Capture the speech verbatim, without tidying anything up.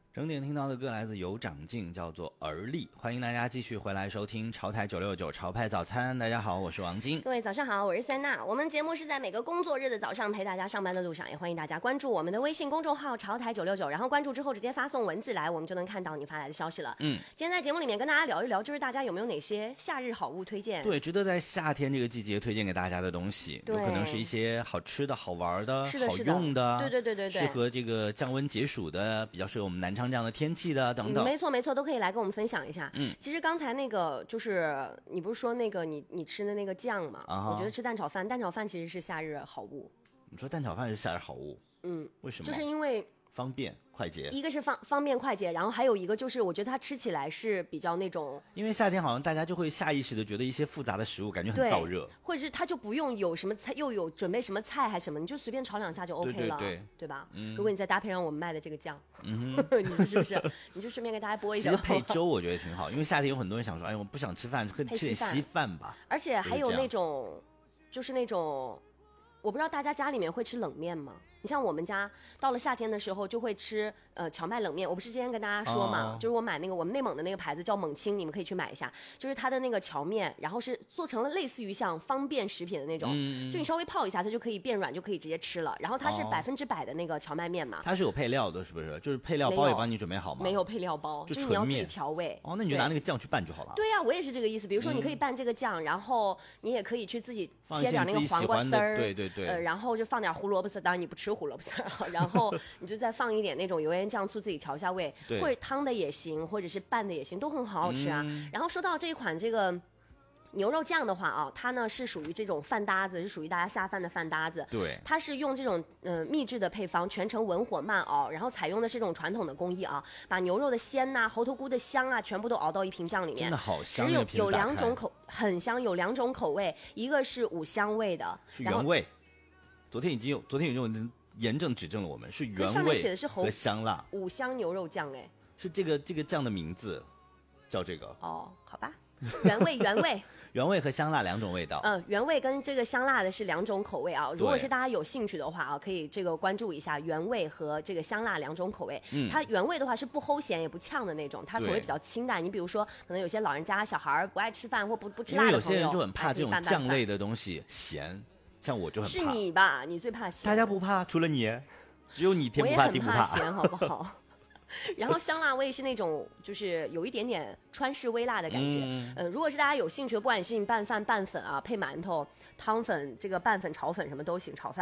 整点听到的歌来自有长进，叫做而立。欢迎大家继续回来收听潮台九六九潮派早餐。大家好，我是王晶。 各位早上好，我是三娜。我们节目是在每个工作日的早上陪大家上班的路上，也欢迎大家关注我们的微信公众号潮台九六九，然后关注之后直接发送文字来，我们就能看到你发来的消息了。嗯，今天在节目里面跟大家聊一聊，就是大家有没有哪些夏日好物推荐？ 对，值得在夏天这个季节推荐给大家的东西，有可能是一些好吃的、好玩的、 是的好用的， 对对对对对， 适合这个降温解暑的，比较适合我们南昌这样的天气的。等等、 嗯，没错没错，都可以来跟我们分享一下。嗯，其实刚才那个就是你不是说那个你你吃的那个酱嘛？啊，我觉得吃蛋炒饭，蛋炒饭其实是夏日好物。 你说蛋炒饭是夏日好物？嗯，为什么？ 就是因为方便快捷， 一个是方方便快捷，然后还有一个就是我觉得它吃起来是比较那种， 因为夏天好像大家就会下意识的觉得一些复杂的食物感觉很燥热， 或者是它就不用有什么菜，又有准备什么菜还是什么，你就随便炒两下就 OK 了， 对对对， 对吧？ 嗯， 如果你再搭配上我们卖的这个酱，嗯，你说是不是？你就顺便给大家播一下。 其实配粥我觉得挺好，因为夏天有很多人想说，哎，我不想吃饭，吃点稀饭吧。 而且还有那种，就是那种，我不知道大家家里面会吃冷面吗？你像我们家到了夏天的时候就会吃呃荞麦冷面，我不是之前跟大家说嘛，哦、就是我买那个我们内蒙的那个牌子叫蒙清，你们可以去买一下，就是它的那个荞面，然后是做成了类似于像方便食品的那种，嗯、就你稍微泡一下它就可以变软，就可以直接吃了。然后它是百分之百的那个荞麦面嘛， 它是有配料的，是不是？就是配料包也帮你准备好吗？ 没有配料包， 就就是你要自己调味。 哦，那你就拿那个酱去拌就好了。 对呀、啊，我也是这个意思。比如说你可以拌这个酱，嗯、然后你也可以去自己切点那个黄瓜丝儿， 对对对， 呃，然后就放点胡萝卜丝，当然你不吃胡萝卜丝儿。然后你就再放一点那种油盐酱醋，自己调一下味，或者汤的也行，或者是拌的也行，都很好好吃啊。嗯、然后说到这一款这个牛肉酱的话啊，它呢是属于这种饭搭子，是属于大家下饭的饭搭子。 对， 它是用这种嗯、呃、秘制的配方，全程文火慢熬，然后采用的是这种传统的工艺啊，把牛肉的鲜呐、啊、猴头菇的香啊，全部都熬到一瓶酱里面。 真的好香！ 只有有两种口，很香，有两种口味，一个是五香味的， 是原味。昨天已经有，昨天已经有。严正指正了我们是原味上面写的是和香辣五香牛肉酱，哎， 是这个这个酱的名字叫这个哦，好吧，原味原味原味和香辣两种味道， 嗯，原味跟这个香辣的是两种口味啊。如果是大家有兴趣的话啊，可以这个关注一下原味和这个香辣两种口味。嗯，它原味的话是不齁咸也不呛的那种，它口味比较清淡。你比如说，可能有些老人家小孩不爱吃饭或不不吃辣的朋友， 因为有些人就很怕这种酱类的东西咸。像我就很怕， 是你吧？你最怕咸， 大家不怕，除了你，只有你天不怕地不怕。 我也很怕咸，好不好？然后香辣味是那种，就是有一点点川式微辣的感觉。嗯，呃，如果是大家有兴趣，不管是你拌饭、拌粉啊，配馒头、汤粉，这个拌粉、炒粉什么都行，炒饭。